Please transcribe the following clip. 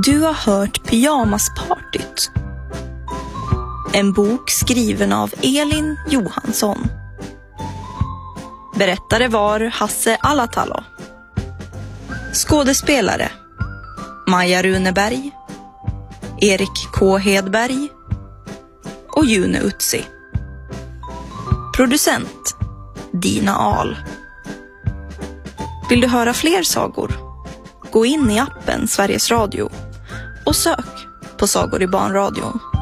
Du har hört Pyjamaspartyt. En bok skriven av Elin Johansson. Berättare var Hasse Alatalo. Skådespelare: Maja Runeberg, Erik K. Hedberg och June Utsi. Producent: Dina Ahl. Vill du höra fler sagor? Gå in i appen Sveriges Radio och sök på Sagor i barnradion.